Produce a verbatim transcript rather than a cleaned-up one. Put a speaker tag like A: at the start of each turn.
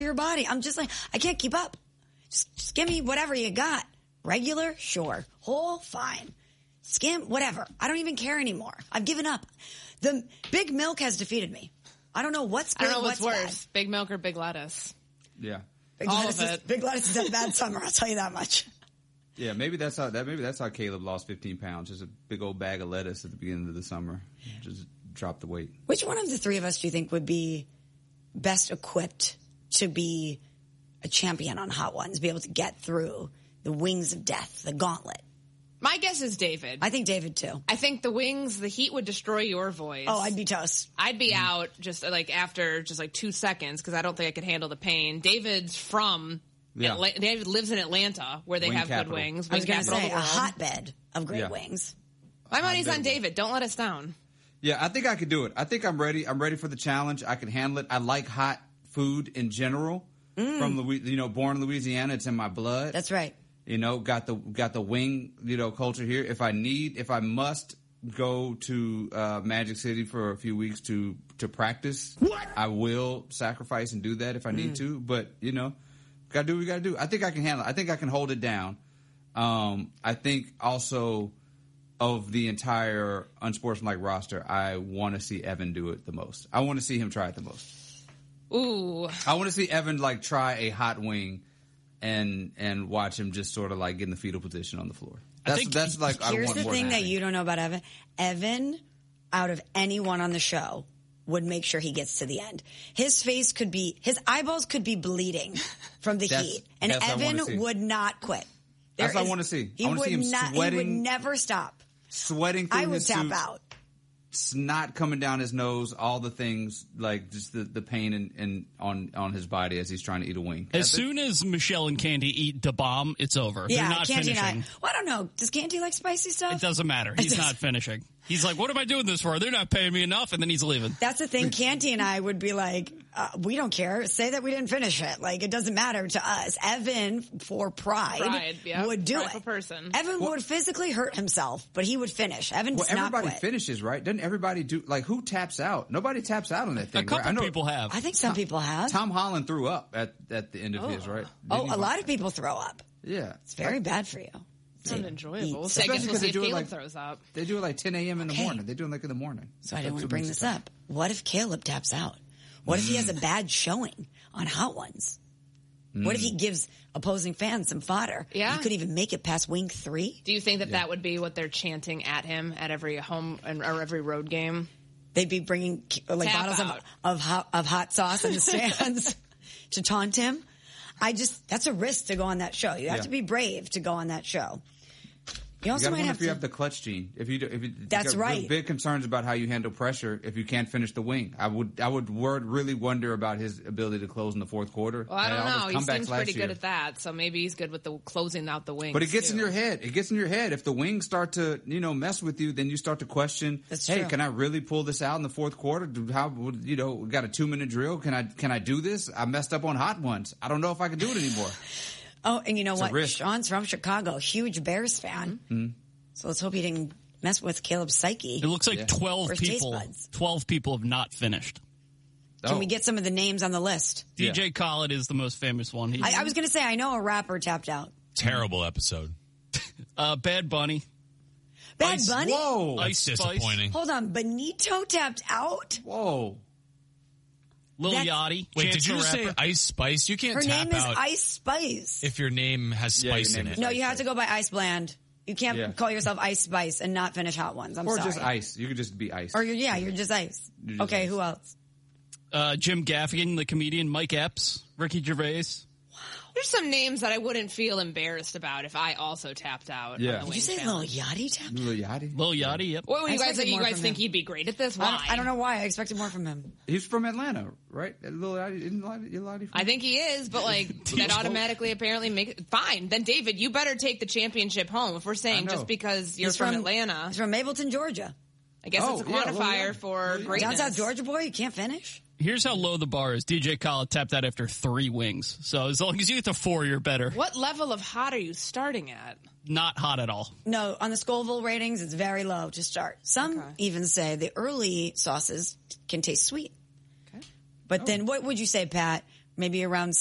A: your body. I'm just like, I can't keep up. Just, just give me whatever you got. Regular, sure. Whole, fine. Skim, whatever. I don't even care anymore. I've given up. The Big Milk has defeated me. I don't know what's good,
B: I don't know what's,
A: what's
B: worse,
A: bad.
B: Big Milk or Big Lettuce.
C: Yeah.
A: Big
B: All
A: lettuce
B: of
A: is,
B: it.
A: Big Lettuce is a bad summer, I'll tell you that much.
C: Yeah, maybe that's how that maybe that's how Caleb lost fifteen pounds. Just a big old bag of lettuce at the beginning of the summer. Just dropped the weight.
A: Which one of the three of us do you think would be best equipped to be a champion on Hot Ones, be able to get through the wings of death, the gauntlet?
B: My guess is David.
A: I think David, too.
B: I think the wings, the heat would destroy your voice.
A: Oh, I'd be toast.
B: I'd be out just like after just like two seconds because I don't think I could handle the pain. David's from,
C: Yeah.
B: Atla- David lives in Atlanta where they
C: Wing
B: have
C: capital.
B: good wings.
A: I was
B: Wing
A: going to
B: capital
A: say,
B: of the
A: a
B: world.
A: hotbed of great
C: Yeah.
A: wings.
B: My money's on
C: Hotbed.
B: David. Don't let us down.
C: Yeah, I think I could do it. I think I'm ready. I'm ready for the challenge. I can handle it. I like hot food in general. From Louis, you know, born in Louisiana, it's in my blood.
A: That's right.
C: You know, got the got the wing, you know, culture here. If I need, if I must go to uh, Magic City for a few weeks to to practice, what? I will sacrifice and do that if I need to. But you know, gotta do what we gotta do. I think I can handle it. I think I can hold it down. Um, I think also of the entire unsportsmanlike roster, I want to see Evan do it the most. I want to see him try it the most.
B: Ooh.
C: I want to see Evan like try a hot wing and and watch him just sort of like get in the fetal position on the floor. That's
D: think
C: that's like I
A: Here's
C: want
A: the
C: more
A: thing
C: than
A: that you don't know about Evan. Evan, out of anyone on the show, would make sure he gets to the end. His face could be, his eyeballs could be bleeding from the
C: That's-
A: heat. And
C: that's what I wanna see.
A: Evan would not quit.
C: That's
A: There
C: what I
A: is-
C: wanna see. I
A: He
C: wanna
A: would
C: see him
A: not, He
C: sweating-
A: would never stop.
C: sweating through
A: I would
C: his
A: tap
C: suit,
A: out.
C: snot coming down his nose, all the things like just the, the pain in, in on on his body as he's trying to eat a wing.
D: As
C: That's it.
D: soon as Michelle and Candy eat the bomb, it's over. They're
A: Yeah,
D: not
A: Candy
D: finishing.
A: and I. Well, I don't know. Does Candy like spicy stuff?
D: It doesn't matter. He's not finishing. He's like, what am I doing this for? They're not paying me enough, and then he's leaving.
A: That's the thing. Candy and I would be like, uh, we don't care. Say that we didn't finish it. Like, it doesn't matter to us. Evan, for pride,
B: Pride, yeah.
A: would do
B: Prideful
A: it.
B: person.
A: Evan would physically hurt himself, but he would finish. Evan
C: Well,
A: does not
C: everybody
A: quit.
C: finishes, right? Doesn't everybody do like who taps out? Nobody taps out on that thing.
D: A couple
C: right? I know
D: people have.
A: I think some people have.
C: Tom Holland threw up at at the end of his, right?
A: oh,
C: Didn't he?
A: a lot of people throw up.
C: Yeah,
A: It's very bad for you.
B: It's unenjoyable. So I
C: Especially
B: guess we'll
C: 'cause
B: see
C: they
B: if
C: do it
B: Caleb
C: like-
B: throws up.
C: They do it like ten a.m. in the
A: Okay.
C: morning. They do it like in the morning.
A: So I didn't
C: Like
A: want to
C: two
A: bring
C: minutes
A: this
C: apart.
A: up. What if Caleb taps out? What if he has a bad showing on Hot Ones? What if he gives opposing fans some fodder?
B: Yeah.
A: He could even make it past wing three.
B: Do you think that that would be what they're chanting at him at every home and or every road game?
A: They'd be bringing like
B: Tap
A: bottles of,
B: out.
A: of hot of hot sauce in the stands to taunt him. I just that's a risk to go on that show. You have
C: Yeah.
A: to be brave to go on that show. You
C: You
A: also
C: gotta
A: might
C: wonder
A: have
C: if you
A: to.
C: have the clutch gene. If you, do, if you,
A: That's
C: you got
A: right.
C: Big concerns about how you handle pressure if you can't finish the wing. I would, I would word, really wonder about his ability to close in the fourth quarter.
B: Well, I
C: And
B: don't
C: all
B: know.
C: those
B: He
C: comebacks
B: seems
C: last
B: pretty
C: year.
B: good at that, so maybe he's good with the closing out the wings.
C: But it gets
B: too.
C: in your head. It gets in your head. If the wings start to, you know, mess with you, then you start to question.
A: That's
C: hey,
A: true.
C: can I really pull this out in the fourth quarter? Do- How would you know? We got a two minute drill. Can I? Can I do this? I messed up on hot ones. I don't know if I can do it anymore.
A: Oh, and you know
C: a
A: what?
C: risk.
A: Sean's from Chicago, huge Bears fan.
C: Mm-hmm.
A: So let's hope he didn't mess with Caleb's psyche.
D: It looks like
C: Yeah.
D: twelve
A: Where's taste
D: people.
A: buds?
D: Twelve people have not finished.
A: Can
C: Oh.
A: we get some of the names on the list?
D: D J Khaled is the most famous one. He,
A: I, I was going to say I know a rapper tapped out.
E: Terrible episode.
D: uh, Bad Bunny.
A: Bad
D: Ice-
A: Bunny.
C: Whoa!
D: Ice
E: That's
D: Spice.
E: disappointing.
A: Hold on, Benito tapped out.
C: Whoa!
D: Lil
A: That's-
D: Yachty.
E: Wait,
D: Chance
E: did you
D: the
E: just say
D: Rapper.
E: Ice Spice? You can't
A: Her
E: tap
A: name is
E: out
A: Ice Spice.
E: if your name has
C: Yeah, your
E: spice
C: name
E: in
C: is
E: it.
A: No, you have to go by Ice Bland. You can't
C: Yeah.
A: call yourself Ice Spice and not finish Hot Ones. I'm
C: Or
A: sorry.
C: just ice. You could just be ice.
A: Or you're, yeah, you're just Ice.
C: You're just
A: okay,
C: Ice.
A: who else?
D: Uh, Jim Gaffigan, the comedian. Mike Epps. Ricky Gervais.
B: There's some names that I wouldn't feel embarrassed about if I also tapped out.
C: Yeah.
B: on the
C: Did
A: Did
B: wing
A: you say
B: challenge.
A: Lil Yachty tapped?
C: Lil Yachty.
D: Lil Yachty, yep.
B: What were
A: I
B: you guys?
A: expected
B: You
A: more
B: guys
A: from
B: think
A: him.
B: he'd be great at this?
A: I
B: Why?
A: don't, I don't know why. I expected more from him.
C: He's from Atlanta, right? Lil Yachty. Isn't Lil Yachty from?
B: I think he is, but like that automatically apparently make fine. Then David, you better take the championship home. If we're saying
C: I know.
B: just because you're
A: He's
B: from,
A: from
B: Atlanta,
A: He's from Mableton, Georgia.
B: I guess
C: Oh,
B: it's a
C: yeah, Lil
B: quantifier
C: Yachty.
B: for
C: Lil Yachty.
B: greatness.
A: Down South Georgia boy, you can't finish.
D: Here's how low the bar is. D J Khaled tapped out after three wings. So as long as you get to four, you're better.
B: What level of hot are you starting at?
D: Not hot at all.
A: No, on the Scoville ratings, it's very low to start. Some
B: Okay.
A: even say the early sauces can taste sweet.
B: Okay.
A: But then what would you say, Pat? maybe around